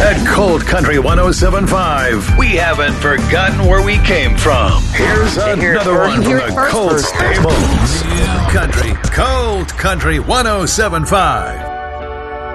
At Cold Country 107.5, we haven't forgotten where we came from. Here's another one from the Cold Stables. Cold Country 107.5.